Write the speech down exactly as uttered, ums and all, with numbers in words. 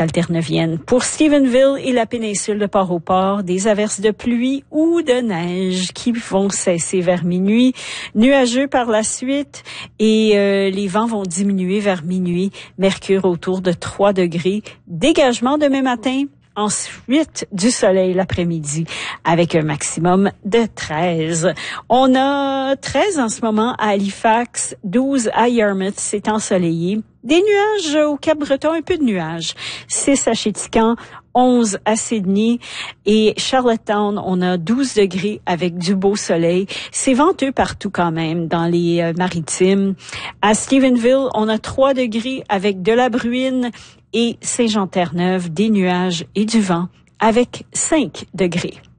alternevienne. Pour Stephenville et la péninsule de Port-au-Port, des averses de pluie ou de neige qui vont cesser vers minuit. Nuageux par la suite et euh, les vents vont diminuer vers minuit. Mercure autour de trois degrés. Dégagement demain matin. Ensuite, du soleil l'après-midi avec un maximum de treize. On a treize en ce moment à Halifax, douze à Yarmouth, c'est ensoleillé. Des nuages au Cap-Breton, un peu de nuages. six à Chéticamp, onze à Sydney et Charlottetown, on a douze degrés avec du beau soleil. C'est venteux partout quand même dans les euh, maritimes. À Stephenville, on a trois degrés avec de la bruine et Saint-Jean-Terre-Neuve, des nuages et du vent avec cinq degrés.